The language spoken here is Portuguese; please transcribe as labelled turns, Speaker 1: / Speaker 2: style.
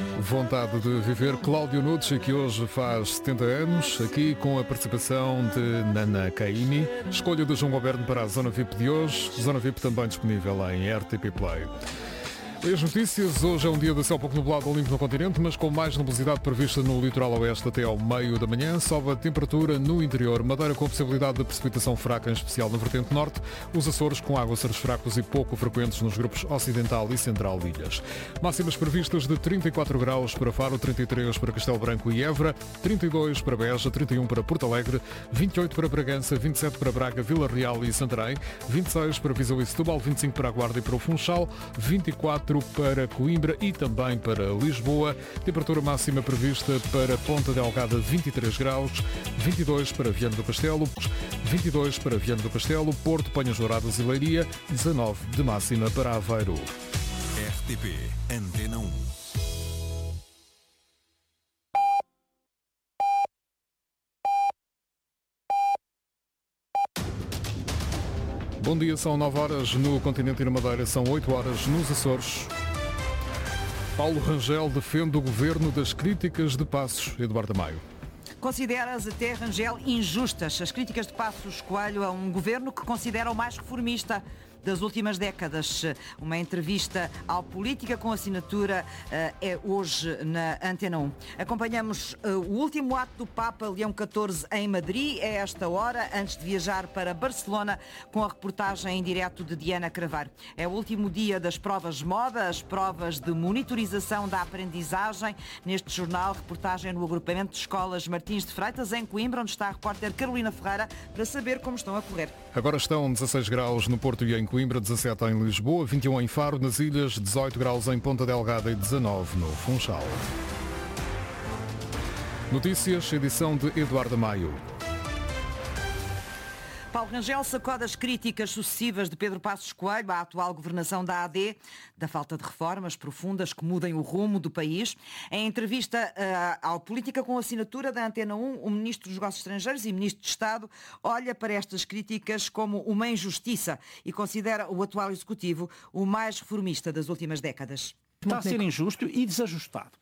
Speaker 1: Vontade de viver, Cláudio Nucci, que hoje faz 70 anos, aqui com a participação de Nana Caymmi. Escolha de João Goberno para a Zona VIP de hoje, Zona VIP também disponível em RTP Play. As notícias, hoje é um dia de céu pouco nublado ao limpo no continente, mas com mais nebulosidade prevista no litoral oeste até ao meio da manhã. Sobe a temperatura no interior, Madeira com possibilidade de precipitação fraca, em especial na vertente norte. Os Açores com aguaceiros fracos e pouco frequentes nos grupos ocidental e central de ilhas. Máximas previstas de 34 graus para Faro, 33 para Castelo Branco e Évora, 32 para Beja, 31 para Porto Alegre, 28 para Bragança, 27 para Braga, Vila Real e Santarém, 26 para Viseu e Setúbal, 25 para a Guarda e para o Funchal, 24 para Coimbra e também para Lisboa. Temperatura máxima prevista para Ponta Delgada, 23 graus, 22 para Viana do Castelo, 22 para Viana do Castelo, Porto, Panhas Douradas e Leiria, 19 de máxima para Aveiro.
Speaker 2: RTP Antena 1.
Speaker 1: Bom dia, são 9 horas no continente e na Madeira, são 8 horas nos Açores. Paulo Rangel defende o governo das críticas de Passos. Eduardo Maio.
Speaker 3: Consideras até, Rangel, injustas as críticas de Passos Coelho a um governo que considera o mais reformista das últimas décadas. Uma entrevista ao Política com Assinatura é hoje na Antena 1. Acompanhamos o último ato do Papa Leão XIV em Madrid, a esta hora, antes de viajar para Barcelona, com a reportagem em direto de Diana Cravar. É o último dia das provas de moda, as provas de monitorização da aprendizagem. Neste jornal, reportagem no agrupamento de escolas Martins de Freitas, em Coimbra, onde está a repórter Carolina Ferreira, para saber como estão a correr.
Speaker 1: Agora estão 16 graus no Porto e em Coimbra, 17 em Lisboa, 21 em Faro, nas ilhas, 18 graus em Ponta Delgada e 19 no Funchal. Notícias, edição de Eduardo Maio.
Speaker 3: Paulo Rangel sacode as críticas sucessivas de Pedro Passos Coelho à atual governação da AD, da falta de reformas profundas que mudem o rumo do país. Em entrevista ao Política com Assinatura da Antena 1, o Ministro dos Negócios Estrangeiros e Ministro de Estado olha para estas críticas como uma injustiça e considera o atual Executivo o mais reformista das últimas décadas.
Speaker 4: Está a ser injusto e desajustado.